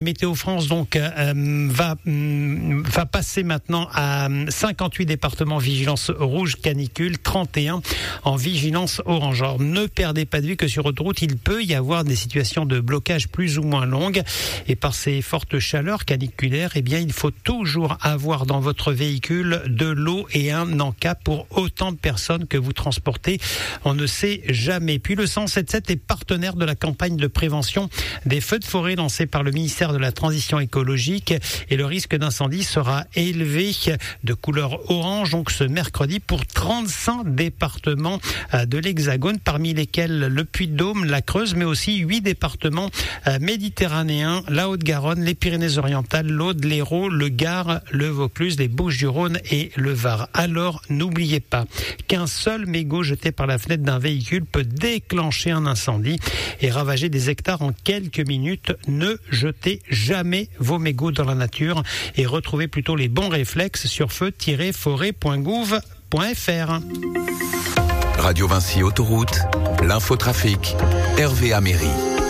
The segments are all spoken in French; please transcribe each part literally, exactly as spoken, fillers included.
Météo France donc euh, va euh, va passer maintenant à cinquante-huit départements vigilance rouge canicule, trente et un en vigilance orange. Alors, ne perdez pas de vue que sur autoroute, il peut y avoir des situations de blocage plus ou moins longues et par ces fortes chaleurs caniculaires, eh bien il faut toujours avoir dans votre véhicule de l'eau et un encas pour autant de personnes que vous transportez. On ne sait jamais. Puis le cent soixante-dix-sept est partenaire de la campagne de prévention des feux de forêt lancée par le ministère de la Transition écologique et le risque d'incendie sera élevé de couleur orange donc ce mercredi pour trente-cinq départements de l'Hexagone, parmi lesquels le Puy-de-Dôme, la Creuse, mais aussi huit départements méditerranéens, la Haute-Garonne, les Pyrénées-Orientales, l'Aude, l'Hérault, le Gard, le Vaucluse, les Bouches-du-Rhône et le Var. Alors n'oubliez pas qu'un seul mégot jeté par la fenêtre d'un véhicule peut déclencher un incendie et ravager des hectares en quelques minutes. Ne jetez jamais vos mégots dans la nature et retrouvez plutôt les bons réflexes sur feu tiret forêt point gouv point f r. Radio Vinci Autoroute, l'infotrafic, Hervé Améry.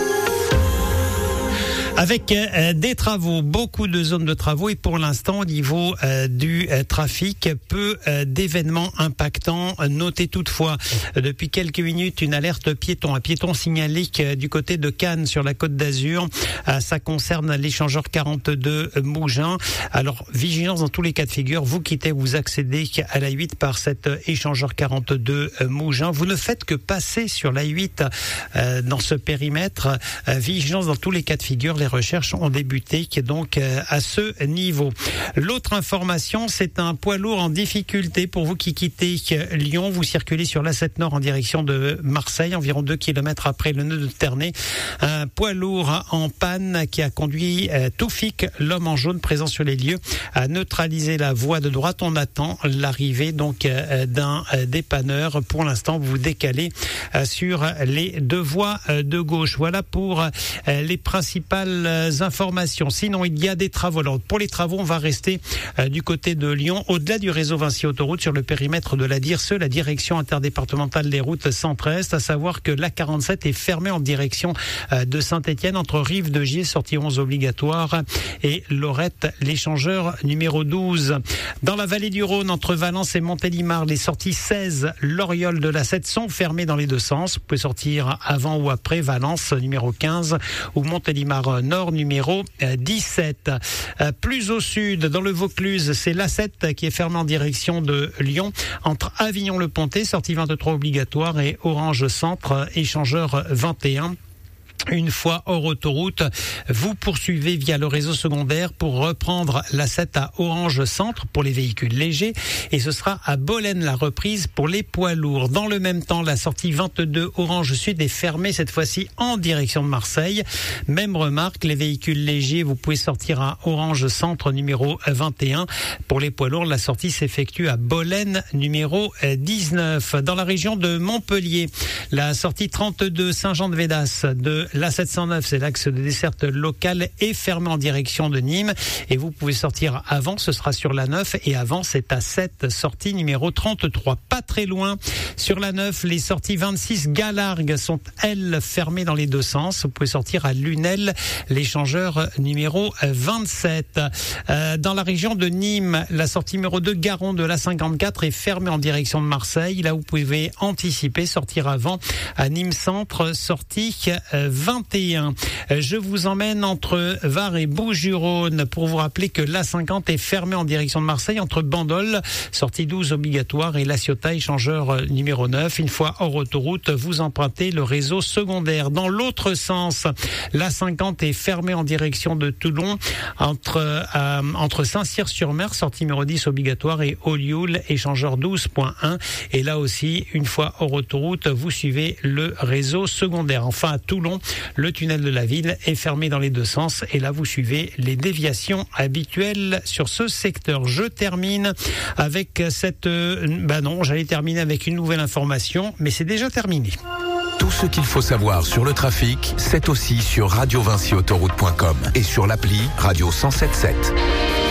Avec euh, des travaux, beaucoup de zones de travaux et pour l'instant au niveau euh, du euh, trafic, peu euh, d'événements impactants. Notez toutefois euh, depuis quelques minutes une alerte piéton, un piéton signalé euh, du côté de Cannes sur la Côte d'Azur. Euh, ça concerne l'échangeur quarante-deux euh, Mougins. Alors vigilance dans tous les cas de figure. Vous quittez, vous accédez à l'A huit par cet euh, échangeur quarante-deux euh, Mougins. Vous ne faites que passer sur l'A huit euh, dans ce périmètre. Euh, vigilance dans tous les cas de figure. Les recherches ont débuté donc à ce niveau. L'autre information, c'est un poids lourd en difficulté pour vous qui quittez Lyon. Vous circulez sur l'A sept Nord en direction de Marseille, environ deux kilomètres après le nœud de Ternay. Un poids lourd en panne qui a conduit euh, Toufik, l'homme en jaune présent sur les lieux, à neutraliser la voie de droite. On attend l'arrivée donc euh, d'un euh, dépanneur. Pour l'instant, vous vous décalez euh, sur les deux voies euh, de gauche. Voilà pour euh, les principales informations. Sinon, il y a des travaux. Alors, pour les travaux, on va rester euh, du côté de Lyon, au-delà du réseau Vinci Autoroute, sur le périmètre de la D I R S E, la direction interdépartementale des routes centre-est, à savoir que l'A quarante-sept est fermée en direction euh, de Saint-Étienne, entre Rive de Gier, sortie onze obligatoire, et Lorette, l'échangeur numéro douze. Dans la vallée du Rhône, entre Valence et Montélimar, les sorties seize, l'Oriole de l'A sept sont fermées dans les deux sens. Vous pouvez sortir avant ou après Valence, numéro quinze, ou Montélimar Nord numéro dix-sept. Plus au sud, dans le Vaucluse, c'est l'A sept qui est fermé en direction de Lyon, entre Avignon-le-Pontet, sortie vingt-trois obligatoire, et Orange Centre, échangeur vingt et un. Une fois hors autoroute, vous poursuivez via le réseau secondaire pour reprendre l'A sept à Orange Centre pour les véhicules légers et ce sera à Bolène la reprise pour les poids lourds. Dans le même temps, la sortie vingt-deux Orange Sud est fermée cette fois-ci en direction de Marseille. Même remarque, les véhicules légers, vous pouvez sortir à Orange Centre numéro vingt et un. Pour les poids lourds, la sortie s'effectue à Bolène numéro dix-neuf. Dans la région de Montpellier, la sortie trente-deux Saint-Jean-de-Védas de l'A sept cent neuf, c'est l'axe de desserte locale, est fermé en direction de Nîmes et vous pouvez sortir avant, ce sera sur la neuf, et avant c'est à sept, sortie numéro trente-trois. Pas très loin, sur la neuf, les sorties vingt-six Galargues sont elles fermées dans les deux sens. Vous pouvez sortir à Lunel, l'échangeur numéro vingt-sept. Euh, dans la région de Nîmes, la sortie numéro deux Garon de l'A cinquante-quatre est fermée en direction de Marseille. Là, vous pouvez anticiper, sortir avant à Nîmes Centre, sortie vingt et un. Je vous emmène entre Var et Bouches-du-Rhône pour vous rappeler que l'A cinquante est fermée en direction de Marseille entre Bandol, sortie douze obligatoire, et La Ciotat, échangeur numéro neuf. Une fois hors autoroute, vous empruntez le réseau secondaire. Dans l'autre sens, l'A cinquante est fermée en direction de Toulon entre, euh, entre Saint-Cyr-sur-Mer, sortie numéro dix obligatoire, et Olioul, échangeur douze point un. Et là aussi, une fois hors autoroute, vous suivez le réseau secondaire. Enfin, à Toulon, le tunnel de la ville est fermé dans les deux sens et là vous suivez les déviations habituelles sur ce secteur. Je termine avec cette... Bah non, j'allais terminer avec une nouvelle information, mais c'est déjà terminé. Tout ce qu'il faut savoir sur le trafic, c'est aussi sur radio vinci autoroute point com et sur l'appli Radio cent soixante-dix-sept.